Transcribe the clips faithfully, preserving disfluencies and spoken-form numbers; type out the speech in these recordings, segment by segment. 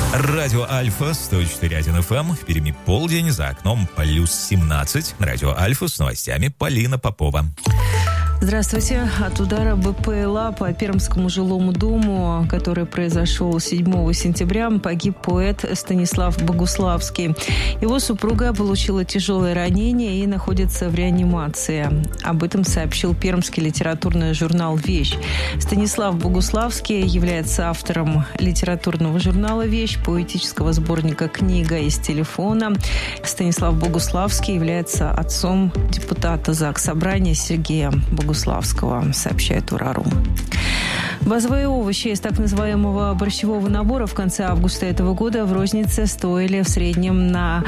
Радио Альфа, сто четыре и один эф эм, в Перми полдень, за окном плюс семнадцать. Радио Альфа с новостями Полина Попова. Здравствуйте. От удара БПЛА по Пермскому жилому дому, который произошел седьмого сентября, погиб поэт Станислав Богуславский. Его супруга получила тяжелое ранение и находится в реанимации. Об этом сообщил пермский литературный журнал «Вещь». Станислав Богуславский является автором литературного журнала «Вещь», поэтического сборника «Книга из телефона». Станислав Богуславский является отцом депутата Заксобрания Сергея Богуславского. Богуславского, сообщает Урару. Базовые овощи из так называемого борщевого набора в конце августа этого года в рознице стоили в среднем на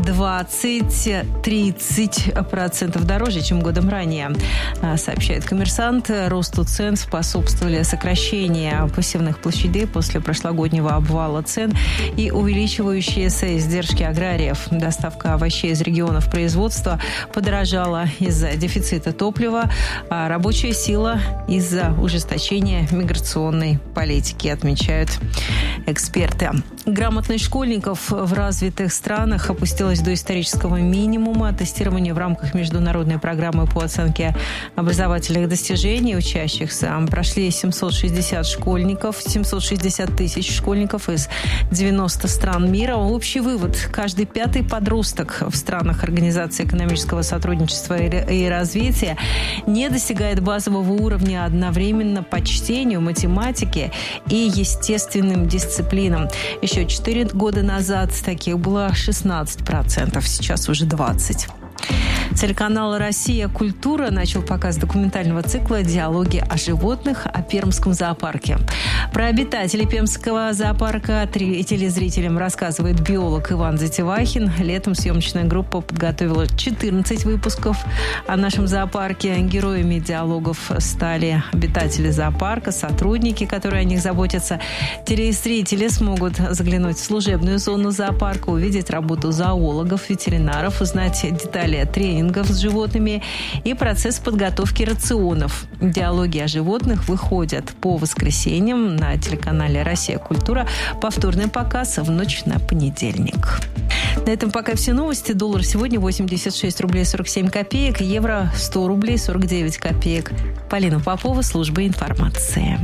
двадцать-тридцать процентов дороже, чем годом ранее, сообщает «Коммерсант». Росту цен способствовали сокращение посевных площадей после прошлогоднего обвала цен и увеличивающиеся издержки аграриев. Доставка овощей из регионов производства подорожала из-за дефицита топлива, а рабочая сила из-за ужесточения миграционной политики, отмечают эксперты. Грамотность школьников в развитых странах опустилась до исторического минимума. Тестирование в рамках международной программы по оценке образовательных достижений учащихся прошли семьсот шестьдесят школьников, семьсот шестьдесят тысяч школьников из девяноста стран мира. Общий вывод: каждый пятый подросток в странах Организации экономического сотрудничества и развития не достигает базового уровня одновременно по чтению, математике и естественным дисциплинам. Еще четыре года назад таких было шестнадцать процентов, сейчас уже двадцать процентов. Телеканал «Россия. Культура» начал показ документального цикла «Диалоги о животных» о Пермском зоопарке. Про обитателей Пермского зоопарка телезрителям рассказывает биолог Иван Затевахин. Летом съемочная группа подготовила четырнадцать выпусков о нашем зоопарке. Героями диалогов стали обитатели зоопарка, сотрудники, которые о них заботятся. Телезрители смогут заглянуть в служебную зону зоопарка, увидеть работу зоологов, ветеринаров, узнать детали тренингов с животными и процесс подготовки рационов. Диалоги о животных выходят по воскресеньям на телеканале «Россия. Культура». Повторный показ в ночь на понедельник. На этом пока все новости. Доллар сегодня восемьдесят шесть рублей сорок семь копеек, евро сто рублей сорок девять копеек. Полина Попова, служба информации.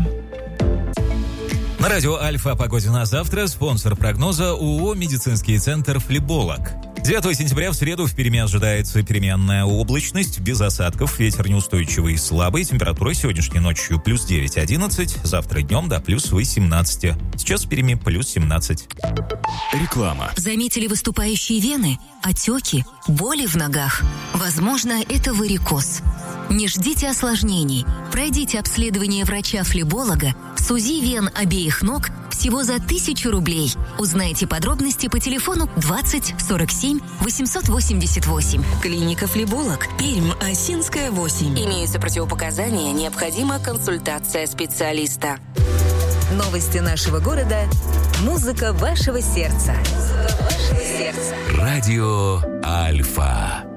На радио Альфа о погоде на завтра. Спонсор прогноза ООО «Медицинский центр Флеболог». девятого сентября в среду в Перми ожидается переменная облачность, без осадков, ветер неустойчивый и слабый, температура сегодняшней ночью плюс девять-одиннадцать, завтра днем до плюс восемнадцать. Сейчас в Перми плюс семнадцать. Реклама. Заметили выступающие вены, отеки, боли в ногах? Возможно, это варикоз. Не ждите осложнений. Пройдите обследование врача-флеболога с УЗИ вен обеих ног всего за тысячу рублей. Узнайте подробности по телефону двадцать сорок семь восемьсот восемьдесят восемь. Клиника «Флеболог», Пермь, Осинская, восемь. Имеются противопоказания, необходима консультация специалиста. Новости нашего города. Музыка вашего сердца. Музыка вашего сердца. Радио Альфа.